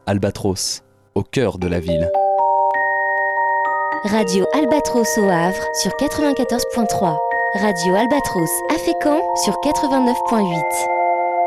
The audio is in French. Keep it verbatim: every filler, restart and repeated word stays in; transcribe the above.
Albatros, au cœur de la ville. Radio Albatros au Havre sur quatre-vingt-quatorze point trois. Radio Albatros à Fécamp sur quatre-vingt-neuf point huit.